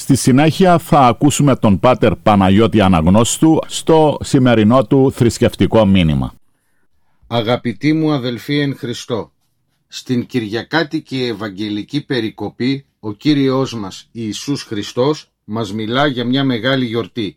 Στη συνέχεια θα ακούσουμε τον Πάτερ Παναγιώτη Αναγνώστου στο σημερινό του θρησκευτικό μήνυμα. Αγαπητοί μου αδελφοί εν Χριστώ, στην Κυριακάτικη Ευαγγελική Περικοπή ο Κύριος μας Ιησούς Χριστός μας μιλά για μια μεγάλη γιορτή.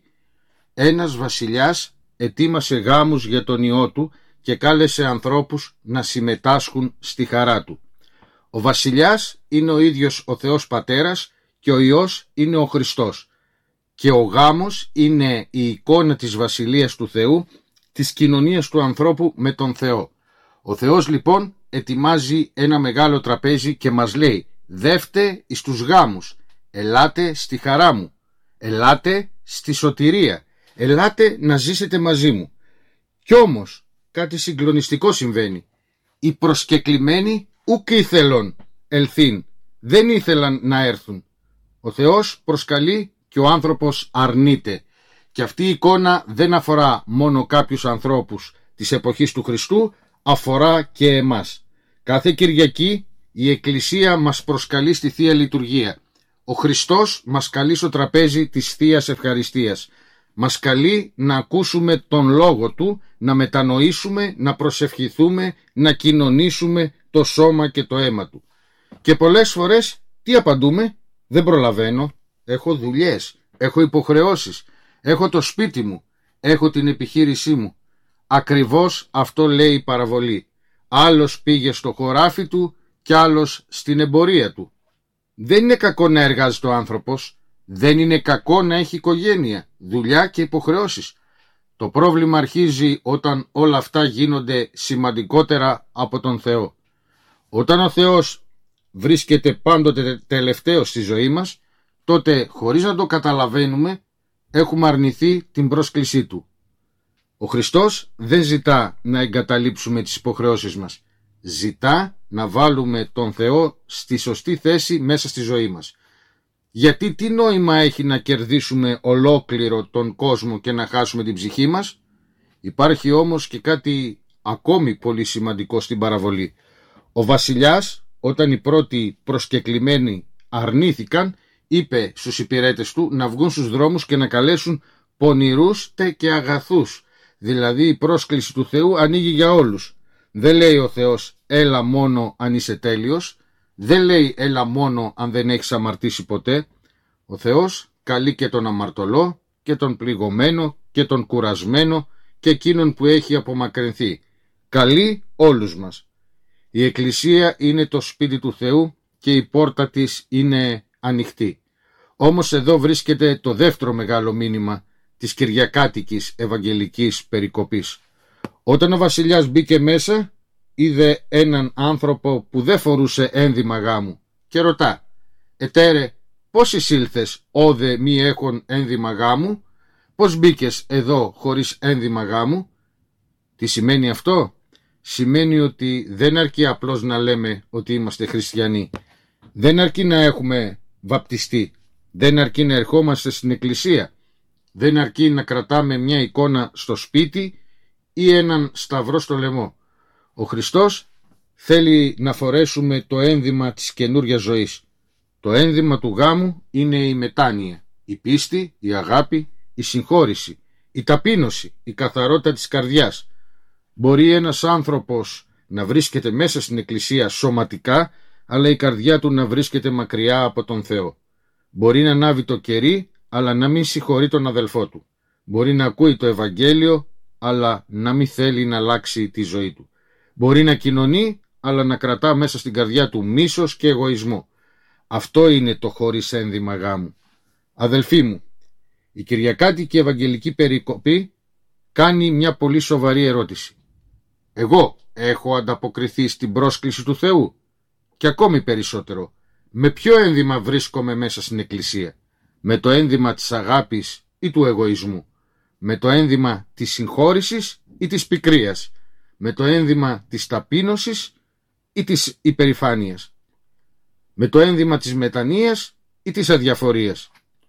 Ένας βασιλιάς ετοίμασε γάμους για τον Υιό του και κάλεσε ανθρώπους να συμμετάσχουν στη χαρά του. Ο βασιλιάς είναι ο ίδιος ο Θεός Πατέρας και ο Υιός είναι ο Χριστός. Και ο γάμος είναι η εικόνα της Βασιλείας του Θεού, της κοινωνίας του ανθρώπου με τον Θεό. Ο Θεός λοιπόν ετοιμάζει ένα μεγάλο τραπέζι και μας λέει: «Δεύτε εις τους γάμους, ελάτε στη χαρά μου, ελάτε στη σωτηρία, ελάτε να ζήσετε μαζί μου». Κι όμως κάτι συγκλονιστικό συμβαίνει. Οι προσκεκλημένοι ουκ ήθελον ελθύν, δεν ήθελαν να έρθουν. Ο Θεός προσκαλεί και ο άνθρωπος αρνείται. Και αυτή η εικόνα δεν αφορά μόνο κάποιους ανθρώπους της εποχής του Χριστού, αφορά και εμάς. Κάθε Κυριακή η Εκκλησία μας προσκαλεί στη Θεία Λειτουργία. Ο Χριστός μας καλεί στο τραπέζι της Θείας Ευχαριστίας. Μας καλεί να ακούσουμε τον Λόγο Του, να μετανοήσουμε, να προσευχηθούμε, να κοινωνήσουμε το σώμα και το αίμα Του. Και πολλές φορές τι απαντούμε? Δεν προλαβαίνω, έχω δουλειές, έχω υποχρεώσεις, έχω το σπίτι μου, έχω την επιχείρησή μου. Ακριβώς αυτό λέει η παραβολή. Άλλος πήγε στο χωράφι του κι άλλος στην εμπορία του. Δεν είναι κακό να εργάζεται ο άνθρωπος, δεν είναι κακό να έχει οικογένεια, δουλειά και υποχρεώσεις. Το πρόβλημα αρχίζει όταν όλα αυτά γίνονται σημαντικότερα από τον Θεό. Όταν ο Θεός βρίσκεται πάντοτε τελευταίος στη ζωή μας, τότε χωρίς να το καταλαβαίνουμε έχουμε αρνηθεί την πρόσκλησή Του. Ο Χριστός δεν ζητά να εγκαταλείψουμε τις υποχρεώσεις μας. Ζητά να βάλουμε τον Θεό στη σωστή θέση μέσα στη ζωή μας. Γιατί τι νόημα έχει να κερδίσουμε ολόκληρο τον κόσμο και να χάσουμε την ψυχή μας? Υπάρχει όμως και κάτι ακόμη πολύ σημαντικό στην παραβολή. Ο βασιλιάς, όταν οι πρώτοι προσκεκλημένοι αρνήθηκαν, είπε στους υπηρέτες του να βγουν στους δρόμους και να καλέσουν πονηρούς και αγαθούς. Δηλαδή η πρόσκληση του Θεού ανοίγει για όλους. Δεν λέει ο Θεός έλα μόνο αν είσαι τέλειος, δεν λέει έλα μόνο αν δεν έχεις αμαρτήσει ποτέ. Ο Θεός καλεί και τον αμαρτωλό και τον πληγωμένο και τον κουρασμένο και εκείνον που έχει απομακρυνθεί. Καλεί όλους μας. Η Εκκλησία είναι το σπίτι του Θεού και η πόρτα της είναι ανοιχτή. Όμως εδώ βρίσκεται το δεύτερο μεγάλο μήνυμα της Κυριακάτικης Ευαγγελικής Περικοπής. Όταν ο βασιλιάς μπήκε μέσα, είδε έναν άνθρωπο που δεν φορούσε ένδυμα γάμου και ρωτά: «Ετέρε, πώς εισήλθες όδε μη έχων ένδυμα γάμου? Πώς μπήκες εδώ χωρίς ένδυμα γάμου?» Τι σημαίνει αυτό? Σημαίνει ότι δεν αρκεί απλώς να λέμε ότι είμαστε χριστιανοί. Δεν αρκεί να έχουμε βαπτιστεί. Δεν αρκεί να ερχόμαστε στην εκκλησία. Δεν αρκεί να κρατάμε μια εικόνα στο σπίτι ή έναν σταυρό στο λαιμό. Ο Χριστός θέλει να φορέσουμε το ένδυμα της καινούριας ζωής. Το ένδυμα του γάμου είναι η μετάνοια, η πίστη, η αγάπη, η συγχώρηση, η ταπείνωση, η καθαρότητα της καρδιάς. Μπορεί ένας άνθρωπος να βρίσκεται μέσα στην εκκλησία σωματικά, αλλά η καρδιά του να βρίσκεται μακριά από τον Θεό. Μπορεί να ανάβει το κερί, αλλά να μην συγχωρεί τον αδελφό του. Μπορεί να ακούει το Ευαγγέλιο, αλλά να μην θέλει να αλλάξει τη ζωή του. Μπορεί να κοινωνεί, αλλά να κρατά μέσα στην καρδιά του μίσος και εγωισμό. Αυτό είναι το χωρίς ένδυμα γάμου. Αδελφοί μου, η Κυριακάτικη Ευαγγελική Περικοπή κάνει μια πολύ σοβαρή ερώτηση. Εγώ έχω ανταποκριθεί στην πρόσκληση του Θεού? Και ακόμη περισσότερο, με ποιο ένδυμα βρίσκομαι μέσα στην εκκλησία? Με το ένδυμα της αγάπης ή του εγωισμού? Με το ένδυμα της συγχώρησης ή της πικρίας? Με το ένδυμα της ταπείνωσης ή της υπερηφάνειας? Με το ένδυμα της μετανοίας ή της αδιαφορίας?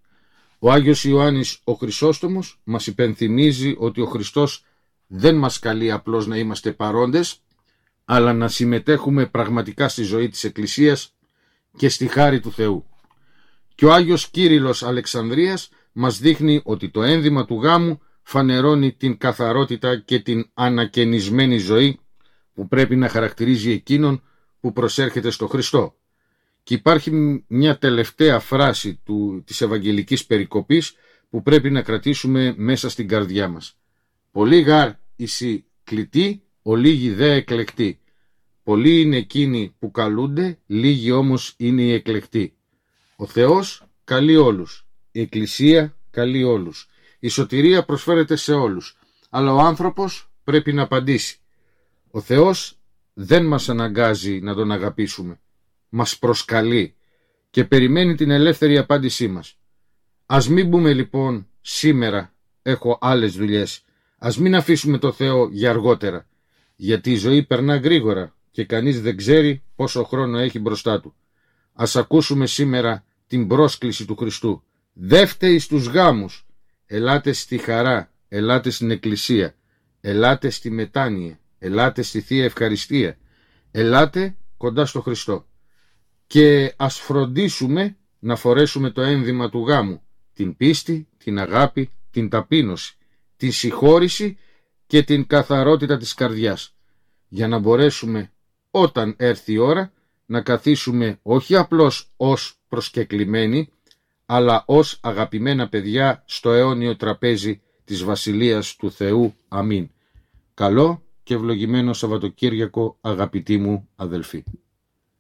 Ο Άγιος Ιωάννης ο Χρυσόστομος μας υπενθυμίζει ότι ο Χριστός δεν μας καλεί απλώς να είμαστε παρόντες, αλλά να συμμετέχουμε πραγματικά στη ζωή της Εκκλησίας και στη χάρη του Θεού. Και ο Άγιος Κύριλλος Αλεξανδρίας μας δείχνει ότι το ένδυμα του γάμου φανερώνει την καθαρότητα και την ανακαινισμένη ζωή που πρέπει να χαρακτηρίζει εκείνον που προσέρχεται στο Χριστό. Και υπάρχει μια τελευταία φράση της Ευαγγελικής Περικοπής που πρέπει να κρατήσουμε μέσα στην καρδιά μας. «Πολλοί γάρ εισι κλητοί, ολίγοι δε εκλεκτοί. Πολλοί είναι εκείνοι που καλούνται, λίγοι όμως είναι οι εκλεκτοί». Ο Θεός καλεί όλους, η Εκκλησία καλεί όλους, η σωτηρία προσφέρεται σε όλους, αλλά ο άνθρωπος πρέπει να απαντήσει. Ο Θεός δεν μας αναγκάζει να τον αγαπήσουμε, μας προσκαλεί και περιμένει την ελεύθερη απάντησή μας. Ας μην πούμε λοιπόν σήμερα έχω άλλες δουλειές, ας μην αφήσουμε το Θεό για αργότερα, γιατί η ζωή περνά γρήγορα και κανείς δεν ξέρει πόσο χρόνο έχει μπροστά του. Ας ακούσουμε σήμερα την πρόσκληση του Χριστού. «Δεύτε εις τους γάμους, ελάτε στη χαρά, ελάτε στην Εκκλησία, ελάτε στη μετάνοια, ελάτε στη Θεία Ευχαριστία, ελάτε κοντά στο Χριστό». Και ας φροντίσουμε να φορέσουμε το ένδυμα του γάμου, την πίστη, την αγάπη, την ταπείνωση, την συγχώρηση και την καθαρότητα της καρδιάς, για να μπορέσουμε όταν έρθει η ώρα να καθίσουμε όχι απλώς ως προσκεκλημένοι, αλλά ως αγαπημένα παιδιά στο αιώνιο τραπέζι της Βασιλείας του Θεού. Αμήν. Καλό και ευλογημένο Σαββατοκύριακο, αγαπητοί μου αδελφοί.